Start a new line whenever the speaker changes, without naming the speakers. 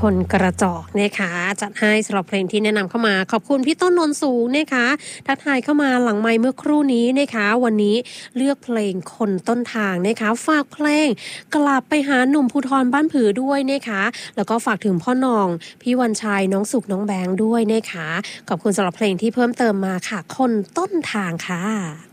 คนกระจอกนะคะจัดให้สำหรับเพลงที่แนะนำเข้ามาขอบคุณพี่ต้นนนท์สูงนะคะทักทายเข้ามาหลังไมค์เมื่อครู่นี้นะคะวันนี้เลือกเพลงคนต้นทางนะคะฝากเพลงกลับไปหาหนุ่มภูธรบ้านผือด้วยนะคะแล้วก็ฝากถึงพ่อหน่องพี่วันชัยน้องสุขน้องแบงค์ด้วยนะคะขอบคุณสำหรับเพลงที่เพิ่มเติมมาค่ะคนต้นทางค่ะ